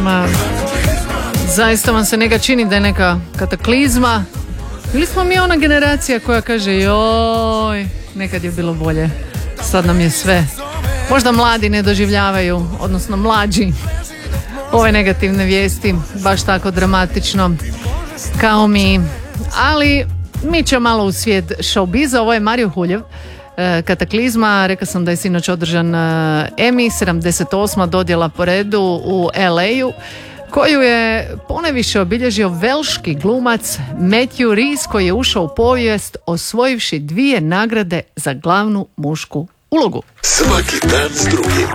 Zaista vam se neka čini da je neka kataklizma? Ili smo mi ona generacija koja kaže joj, nekad je bilo bolje, sad nam je sve. Možda mladi ne doživljavaju, odnosno mlađi, ove negativne vijesti baš tako dramatično kao mi. Ali mi ćemo malo u svijet showbiza. Ovo je Mario Huljev, Kataklizma. Rekla sam da je sinoć održan Emmy, 78. dodjela po redu u LA-u, koju je poneviše obilježio velški glumac Matthew Rhys, koji je ušao u povijest osvojivši 2 nagrade za glavnu mušku ulogu. Svaki dan s drugim.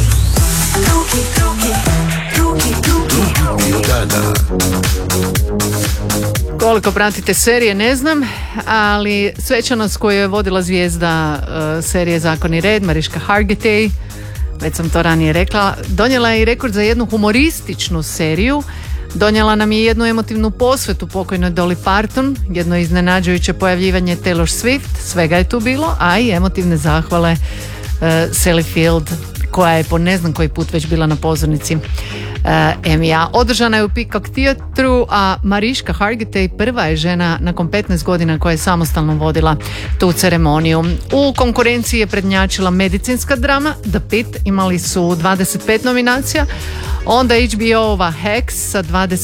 Koliko pratite serije ne znam, ali svečanost koju je vodila zvijezda serije Zakon i red, Mariška Hargitay, već sam to ranije rekla, donijela je i rekord za jednu humorističnu seriju. Donijela nam je jednu emotivnu posvetu pokojnoj Dolly Parton, jedno iznenađujuće pojavljivanje Taylor Swift, svega je tu bilo, a i emotivne zahvale Sally Field, koja je po ne znam koji put već bila na pozornici Emmy-a. Održana je u Peacock Theatru, a Mariška Hargitay prva je žena nakon 15 godina koja je samostalno vodila tu ceremoniju. U konkurenciji je prednjačila medicinska drama The Pitt, imali su 25 nominacija, onda HBO-ova Hacks sa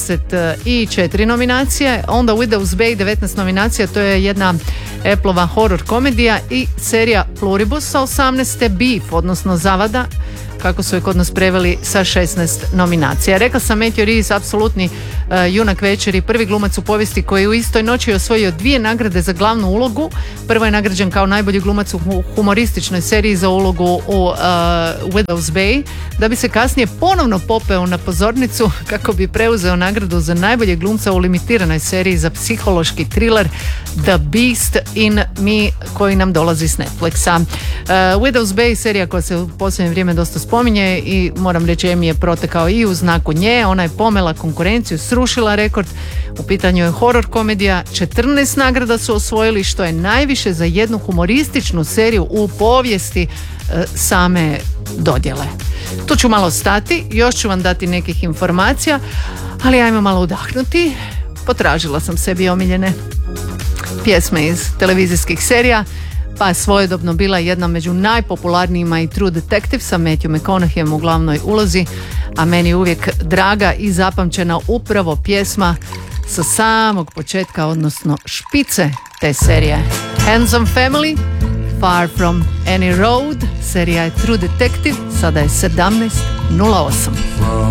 24 nominacije, onda Widow's Bay 19 nominacija, to je jedna Apple-ova horror komedija, i serija Pluribus sa 18, Beef, odnosno Zavada, kako su je kod nas preveli, sa 16 nominacija. Rekla sam, Matthew Rhys, apsolutni junak večeri, prvi glumac u povijesti koji je u istoj noći osvojio 2 nagrade za glavnu ulogu. Prvo je nagrađen kao najbolji glumac u humorističnoj seriji za ulogu u Widow's Bay, da bi se kasnije ponovno popeo na pozornicu kako bi preuzeo nagradu za najbolje glumca u limitiranoj seriji za psihološki thriller The Beast in Me, koji nam dolazi s Netflixa. Widow's Bay, serija koja se u posljednje vrijeme dosta spominje i moram reći, Emmy je protekao i u znaku nje. Ona je pomela konkurenciju, srušila rekord. U pitanju je horror komedija, 14 nagrada su osvojili, što je najviše za jednu humorističnu seriju u povijesti same dodjele. Tu ću malo stati, još ću vam dati nekih informacija, ali ajmo malo udahnuti. Potražila sam sebi omiljene pjesme iz televizijskih serija, pa je svojedobno bila jedna među najpopularnijima i True Detective sa Matthew McConaugheyem u glavnoj ulozi, a meni uvijek draga i zapamćena upravo pjesma sa samog početka, odnosno špice te serije. Handsome Family, Far From Any Road, serija je True Detective, sada je 17:08.